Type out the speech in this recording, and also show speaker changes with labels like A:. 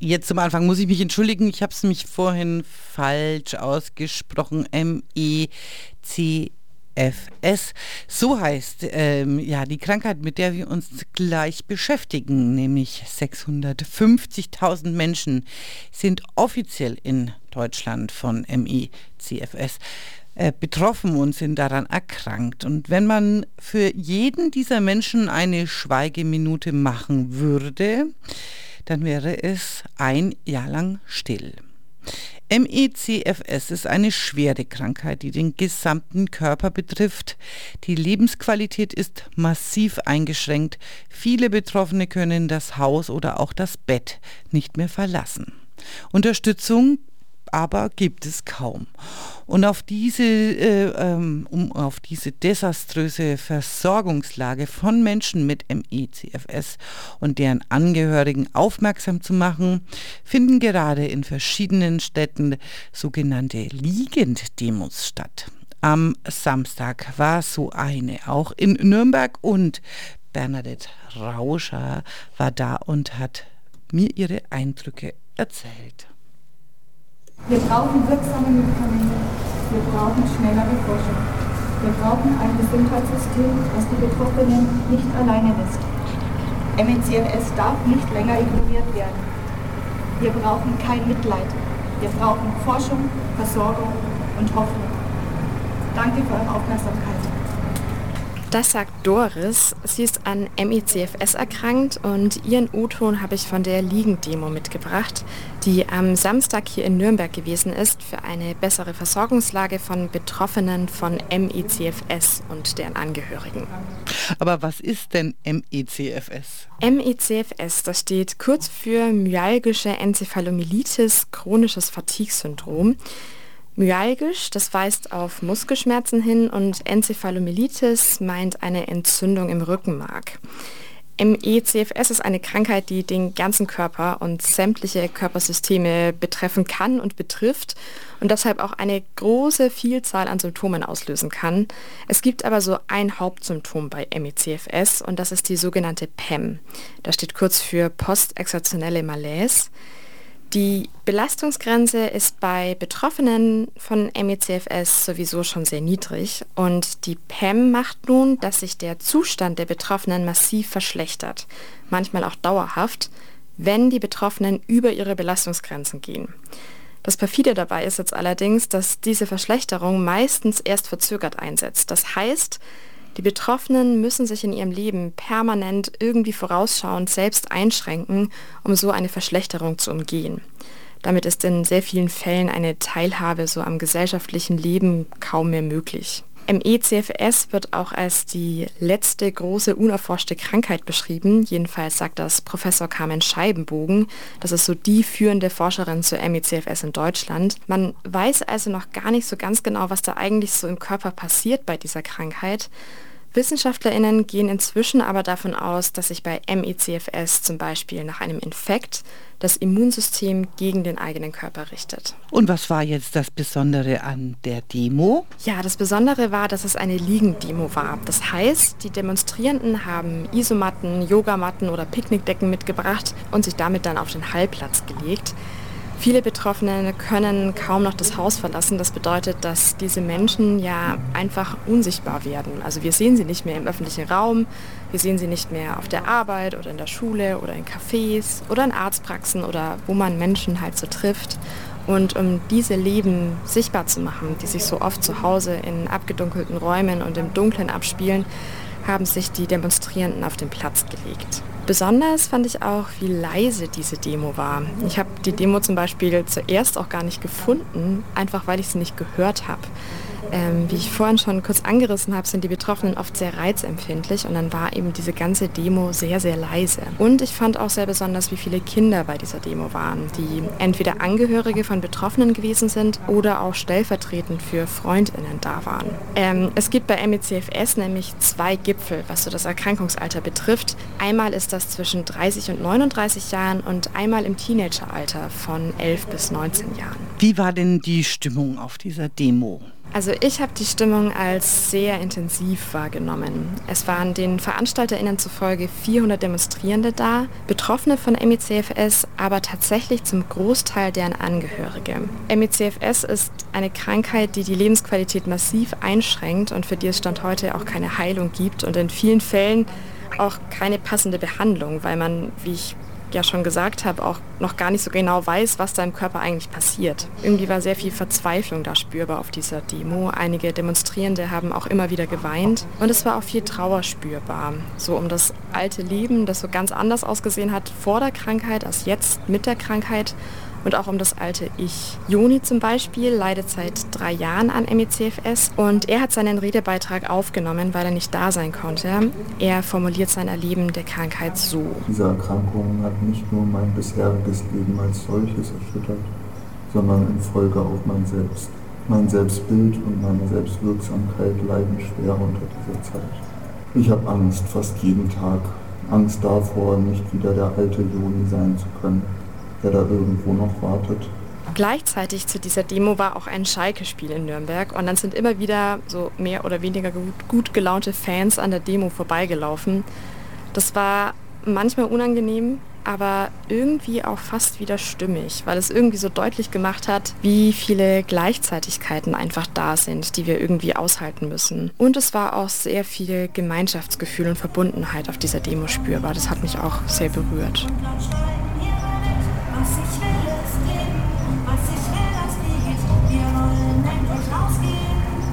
A: Jetzt zum Anfang muss ich mich entschuldigen, ich habe es mich vorhin falsch ausgesprochen. MECFS, so heißt die Krankheit, mit der wir uns gleich beschäftigen, nämlich 650.000 Menschen sind offiziell in Deutschland von MECFS betroffen und sind daran erkrankt. Und wenn man für jeden dieser Menschen eine Schweigeminute machen würde, dann wäre es ein Jahr lang still. MECFS ist eine schwere Krankheit, die den gesamten Körper betrifft. Die Lebensqualität ist massiv eingeschränkt. Viele Betroffene können das Haus oder auch das Bett nicht mehr verlassen. Unterstützung aber gibt es kaum. Und auf um auf diese desaströse Versorgungslage von Menschen mit MECFS und deren Angehörigen aufmerksam zu machen, finden gerade in verschiedenen Städten sogenannte Liegenddemos statt. Am Samstag war so eine, auch in Nürnberg, und Bernadette Rauscher war da und hat mir ihre Eindrücke erzählt.
B: Wir brauchen wirksame Medikamente. Wir brauchen schnellere Forschung. Wir brauchen ein Gesundheitssystem, das die Betroffenen nicht alleine lässt. MECFS darf nicht länger ignoriert werden. Wir brauchen kein Mitleid. Wir brauchen Forschung, Versorgung und Hoffnung. Danke für eure Aufmerksamkeit.
C: Das sagt Doris. Sie ist an MECFS erkrankt und ihren O-Ton habe ich von der Liegenddemo mitgebracht, die am Samstag hier in Nürnberg gewesen ist für eine bessere Versorgungslage von Betroffenen von MECFS und deren Angehörigen.
A: Aber was ist denn MECFS?
C: MECFS, das steht kurz für myalgische Enzephalomyelitis, chronisches Fatigue-Syndrom. Myalgisch, das weist auf Muskelschmerzen hin, und Enzephalomyelitis meint eine Entzündung im Rückenmark. MECFS ist eine Krankheit, die den ganzen Körper und sämtliche Körpersysteme betreffen kann und betrifft und deshalb auch eine große Vielzahl an Symptomen auslösen kann. Es gibt aber so ein Hauptsymptom bei MECFS und das ist die sogenannte PEM. Das steht kurz für postexertionelle Malaise. Die Belastungsgrenze ist bei Betroffenen von MECFS sowieso schon sehr niedrig und die PEM macht nun, dass sich der Zustand der Betroffenen massiv verschlechtert, manchmal auch dauerhaft, wenn die Betroffenen über ihre Belastungsgrenzen gehen. Das perfide dabei ist jetzt allerdings, dass diese Verschlechterung meistens erst verzögert einsetzt. Das heißt, die Betroffenen müssen sich in ihrem Leben permanent irgendwie vorausschauend selbst einschränken, um so eine Verschlechterung zu umgehen. Damit ist in sehr vielen Fällen eine Teilhabe so am gesellschaftlichen Leben kaum mehr möglich. MECFS wird auch als die letzte große unerforschte Krankheit beschrieben. Jedenfalls sagt das Professor Carmen Scheibenbogen. Das ist so die führende Forscherin zur MECFS in Deutschland. Man weiß also noch gar nicht so ganz genau, was da eigentlich so im Körper passiert bei dieser Krankheit. WissenschaftlerInnen gehen inzwischen aber davon aus, dass sich bei MECFS zum Beispiel nach einem Infekt das Immunsystem gegen den eigenen Körper richtet.
A: Und was war jetzt das Besondere an der Demo?
C: Ja, das Besondere war, dass es eine Liegenddemo war. Das heißt, die Demonstrierenden haben Isomatten, Yogamatten oder Picknickdecken mitgebracht und sich damit dann auf den Hallplatz gelegt. Viele Betroffene können kaum noch das Haus verlassen. Das bedeutet, dass diese Menschen ja einfach unsichtbar werden. Also wir sehen sie nicht mehr im öffentlichen Raum, wir sehen sie nicht mehr auf der Arbeit oder in der Schule oder in Cafés oder in Arztpraxen oder wo man Menschen halt so trifft. Und um diese Leben sichtbar zu machen, die sich so oft zu Hause in abgedunkelten Räumen und im Dunkeln abspielen, haben sich die Demonstrierenden auf den Platz gelegt. Besonders fand ich auch, wie leise diese Demo war. Ich habe die Demo zum Beispiel zuerst auch gar nicht gefunden, einfach weil ich sie nicht gehört habe. Wie ich vorhin schon kurz angerissen habe, sind die Betroffenen oft sehr reizempfindlich und dann war eben diese ganze Demo sehr, sehr leise. Und ich fand auch sehr besonders, wie viele Kinder bei dieser Demo waren, die entweder Angehörige von Betroffenen gewesen sind oder auch stellvertretend für FreundInnen da waren. Es gibt bei MECFS nämlich 2 Gipfel, was so das Erkrankungsalter betrifft. Einmal ist das zwischen 30 und 39 Jahren und einmal im Teenageralter von 11 bis 19 Jahren.
A: Wie war denn die Stimmung auf dieser Demo?
C: Also ich habe die Stimmung als sehr intensiv wahrgenommen. Es waren den VeranstalterInnen zufolge 400 Demonstrierende da, Betroffene von ME/CFS, aber tatsächlich zum Großteil deren Angehörige. ME/CFS ist eine Krankheit, die die Lebensqualität massiv einschränkt und für die es Stand heute auch keine Heilung gibt und in vielen Fällen auch keine passende Behandlung, weil man, wie ich ja schon gesagt habe, auch noch gar nicht so genau weiß, was da im Körper eigentlich passiert. Irgendwie war sehr viel Verzweiflung da spürbar auf dieser Demo. Einige Demonstrierende haben auch immer wieder geweint und es war auch viel Trauer spürbar. So um das alte Leben, das so ganz anders ausgesehen hat vor der Krankheit als jetzt mit der Krankheit. Und auch um das alte Ich. Joni zum Beispiel leidet seit 3 Jahren an ME/CFS und er hat seinen Redebeitrag aufgenommen, weil er nicht da sein konnte. Er formuliert sein Erleben der Krankheit so.
D: Diese Erkrankung hat nicht nur mein bisheriges Leben als solches erschüttert, sondern in Folge auch mein Selbst. Mein Selbstbild und meine Selbstwirksamkeit leiden schwer unter dieser Zeit. Ich habe Angst fast jeden Tag. Angst davor, nicht wieder der alte Joni sein zu können, der da irgendwo noch wartet.
C: Gleichzeitig zu dieser Demo war auch ein Schalke-Spiel in Nürnberg und dann sind immer wieder so mehr oder weniger gut gelaunte Fans an der Demo vorbeigelaufen. Das war manchmal unangenehm, aber irgendwie auch fast wieder stimmig, weil es irgendwie so deutlich gemacht hat, wie viele Gleichzeitigkeiten einfach da sind, die wir irgendwie aushalten müssen. Und es war auch sehr viel Gemeinschaftsgefühl und Verbundenheit auf dieser Demo spürbar. Das hat mich auch sehr berührt. Was ich will.